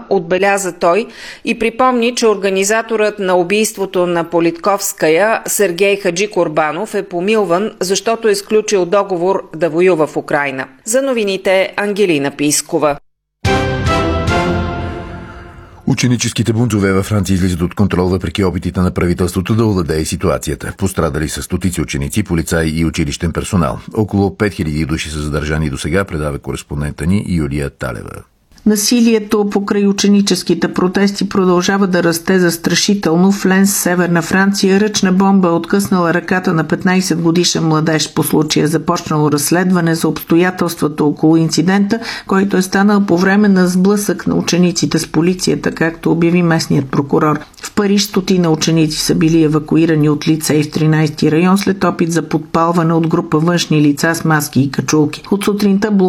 отбеляза той и припомни, че организаторът на убийството на Политковская, Сергей Хаджикорбанов, е помилван, защото е сключил договор да воюва в Украйна. За новините Ангелина Пискова. Ученическите бунтове във Франция излизат от контрол въпреки опитите на правителството да овладее ситуацията. Пострадали са стотици ученици, полицаи и училищен персонал. Около 5000 души са задържани досега, предава кореспондента ни Юлия Талева. Насилието покрай ученическите протести продължава да расте застрашително. В Ленс, северна Франция, ръчна бомба е откъснала ръката на 15-годишен младеж. По случая започнало разследване за обстоятелствата около инцидента, който е станал по време на сблъсък на учениците с полицията, както обяви местният прокурор. В Париж стотина ученици са били евакуирани от лицей в 13-ти район след опит за подпалване от група външни лица с маски и качулки. От сутринта